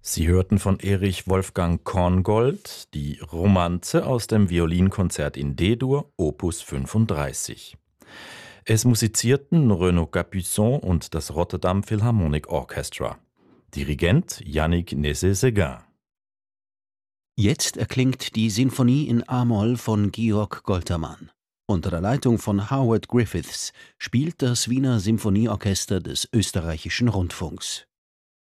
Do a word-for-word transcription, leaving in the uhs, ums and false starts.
Sie hörten von Erich Wolfgang Korngold die Romanze aus dem Violinkonzert in D-Dur, Opus fünfunddreißig. Es musizierten Renaud Capuçon und das Rotterdam Philharmonic Orchestra. Dirigent Yannick Nézet-Séguin. Jetzt erklingt die Sinfonie in A-Moll von Georg Goltermann. Unter der Leitung von Howard Griffiths spielt das Wiener Symphonieorchester des Österreichischen Rundfunks.